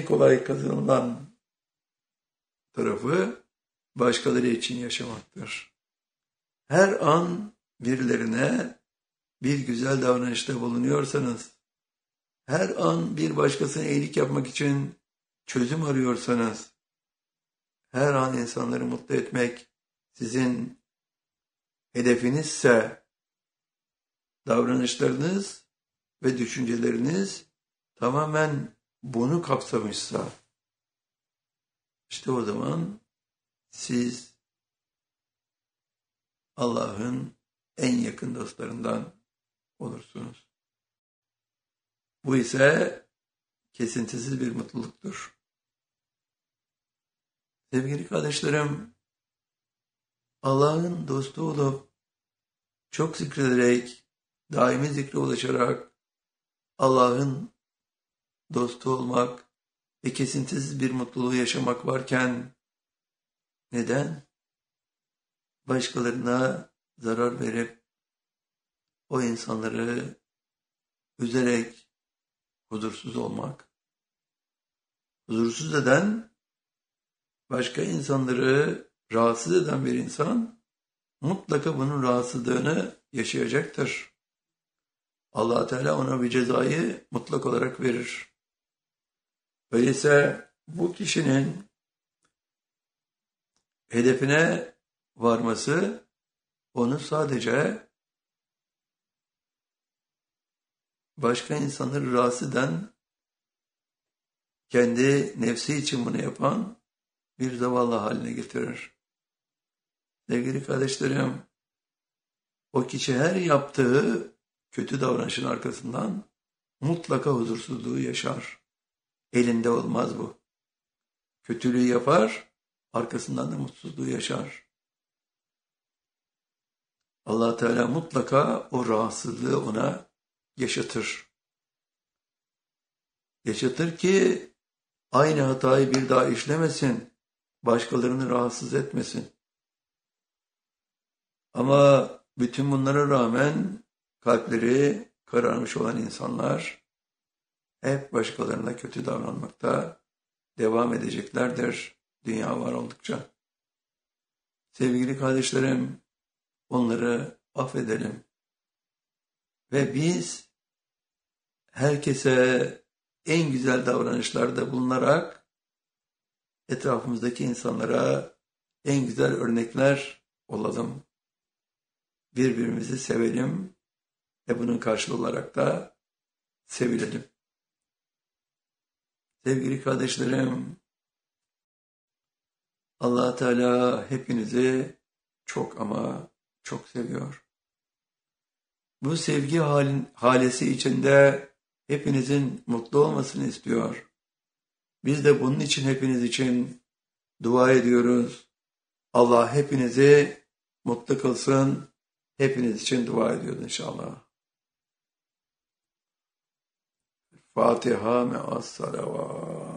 kolay kazanılan tarafı başkaları için yaşamaktır. Her an birilerine bir güzel davranışta bulunuyorsanız, her an bir başkasına iyilik yapmak için çözüm arıyorsanız, her an insanları mutlu etmek sizin hedefinizse, davranışlarınız ve düşünceleriniz tamamen bunu kapsamışsa, işte o zaman siz Allah'ın en yakın dostlarından olursunuz. Bu ise kesintisiz bir mutluluktur. Sevgili kardeşlerim, Allah'ın dostu olup, çok zikrederek, daimi zikre ulaşarak Allah'ın dostu olmak ve kesintisiz bir mutluluğu yaşamak varken, neden başkalarına zarar verip, o insanları üzerek huzursuz olmak? Huzursuz eden, başka insanları rahatsız eden bir insan mutlaka bunun rahatsızlığını yaşayacaktır. Allah Teala ona bir cezayı mutlak olarak verir. Öyleyse bu kişinin hedefine varması onu sadece başka insanları rahatsız eden, kendi nefsi için bunu yapan bir zavallı haline getirir. Sevgili kardeşlerim, o kişi her yaptığı kötü davranışın arkasından mutlaka huzursuzluğu yaşar. Elinde olmaz bu. Kötülüğü yapar, arkasından da mutsuzluğu yaşar. Allah Teala mutlaka o rahatsızlığı ona yaşatır. Yaşatır ki aynı hatayı bir daha işlemesin, başkalarını rahatsız etmesin. Ama bütün bunlara rağmen kalpleri kararmış olan insanlar hep başkalarına kötü davranmakta devam edeceklerdir dünya var oldukça. Sevgili kardeşlerim, onları affedelim. Ve biz herkese en güzel davranışlarda bulunarak etrafımızdaki insanlara en güzel örnekler olalım. Birbirimizi sevelim ve bunun karşılığı olarak da sevilelim. Sevgili kardeşlerim, Allah Teala hepinizi çok ama çok seviyor. Bu sevgi halesi içinde hepinizin mutlu olmasını istiyor. Biz de bunun için hepiniz için dua ediyoruz. Allah hepinizi mutlu kılsın. Hepiniz için dua ediyoruz inşallah. Fatiha me'as salavat.